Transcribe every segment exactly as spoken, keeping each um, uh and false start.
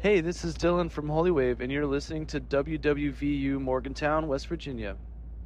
Hey, this is Dylan from Holy Wave, and you're listening to W W V U Morgantown, West Virginia.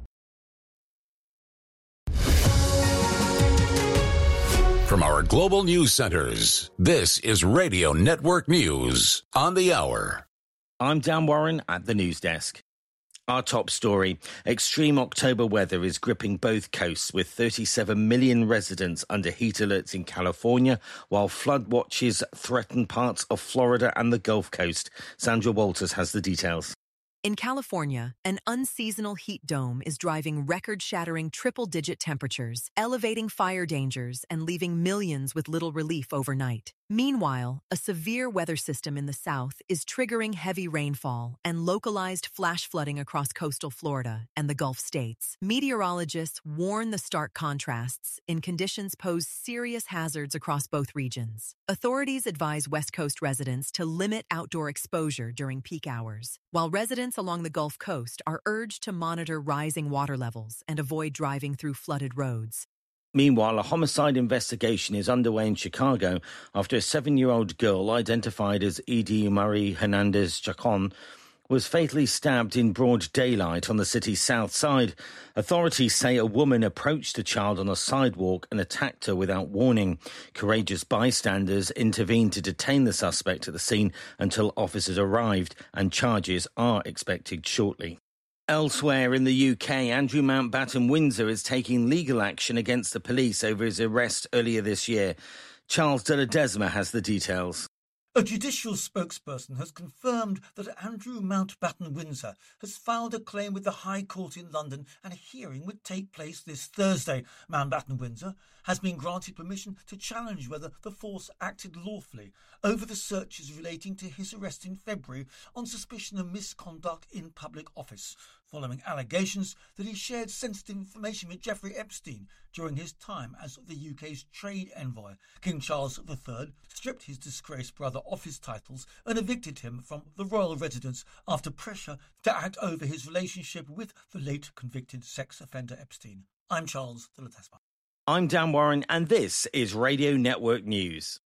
From our global news centers, this is Radio Network News on the hour. I'm Dan Warren at the news desk. Our top story, extreme October weather is gripping both coasts with thirty-seven million residents under heat alerts in California, while flood watches threaten parts of Florida and the Gulf Coast. Sandra Walters has the details. In California, an unseasonal heat dome is driving record-shattering triple-digit temperatures, elevating fire dangers, and leaving millions with little relief overnight. Meanwhile, a severe weather system in the south is triggering heavy rainfall and localized flash flooding across coastal Florida and the Gulf states. Meteorologists warn the stark contrasts in conditions pose serious hazards across both regions. Authorities advise West Coast residents to limit outdoor exposure during peak hours, while residents along the Gulf Coast are urged to monitor rising water levels and avoid driving through flooded roads. Meanwhile, a homicide investigation is underway in Chicago after a seven-year-old girl identified as Edie Marie Hernandez Chacon was fatally stabbed in broad daylight on the city's south side. Authorities say a woman approached the child on a sidewalk and attacked her without warning. Courageous bystanders intervened to detain the suspect at the scene until officers arrived, and charges are expected shortly. Elsewhere in the U K, Andrew Mountbatten Windsor is taking legal action against the police over his arrest earlier this year. Charles de la Desma has the details. A judicial spokesperson has confirmed that Andrew Mountbatten Windsor has filed a claim with the High Court in London, and a hearing would take place this Thursday. Mountbatten Windsor has been granted permission to challenge whether the force acted lawfully over the searches relating to his arrest in February on suspicion of misconduct in public office, following allegations that he shared sensitive information with Jeffrey Epstein during his time as the U K's trade envoy. King Charles the Third stripped his disgraced brother of his titles and evicted him from the royal residence after pressure to act over his relationship with the late convicted sex offender Epstein. I'm Charles de la Desma. I'm Dan Warren, and this is Radio Network News.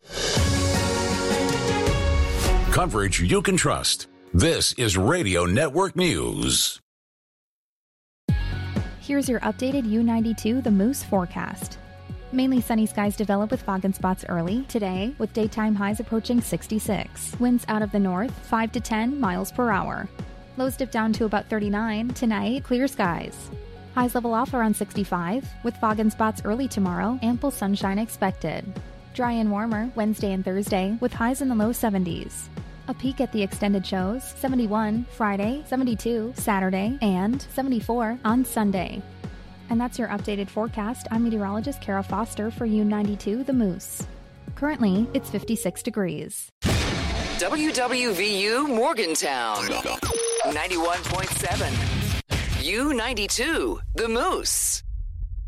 Coverage you can trust. This is Radio Network News. Here's your updated U ninety-two The Moose forecast. Mainly sunny skies develop with fog and spots early today, with daytime highs approaching sixty-six. Winds out of the north, five to ten miles per hour. Lows dip down to about thirty-nine. Tonight, clear skies. Highs level off around sixty-five, with fog and spots early tomorrow, ample sunshine expected. Dry and warmer Wednesday and Thursday, with highs in the low seventies. A peek at the extended shows, seventy-one Friday, seventy-two Saturday, and seventy-four on Sunday. And that's your updated forecast. I'm meteorologist Kara Foster for U ninety-two The Moose. Currently, it's fifty-six degrees. W W V U Morgantown, ninety-one point seven. U ninety-two The Moose.